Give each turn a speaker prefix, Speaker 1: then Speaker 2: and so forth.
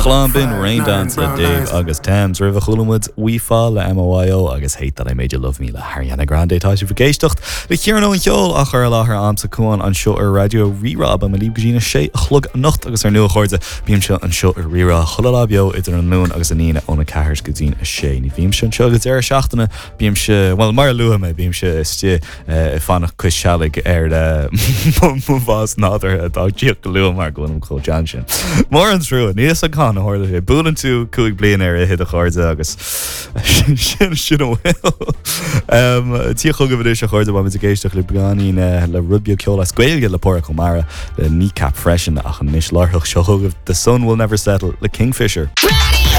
Speaker 1: Chlán bin Rain Dance le Dave agus Thames River Chulamwood Wefa le MOIO agus Hate That I Made You Love Me le Ariana Grande tá sé bhgéistecht le Kieran Owen Cheol ach ar láthair amsa cuain an seo ar radio Rerá ba me líb gína sé chlog nocht agus ar nua chuirde bíam se an seo ar Rerá cholalabio idir an nún agus an ína óna cahairs go dtín a sé ní bhíam se an seo agus ar seachtainna bíam se well mar luha me bíam se istí fannach cuis sealig ar mú bhás nádar a dagtíoch go luha mar gona có Jan sin mór an trú níos a cá háirla sé búlan tú cúig blian ar a hid a chuirde agus sin bhfuil tíoch go bhfuil se chuirde bh a géisteach le beganí le rubio ceola scuilge le póra chumara le kneecap freshen ach an níos láthaach seo thugah The Sun Will Never Settle le Kingfisher.
Speaker 2: Ready!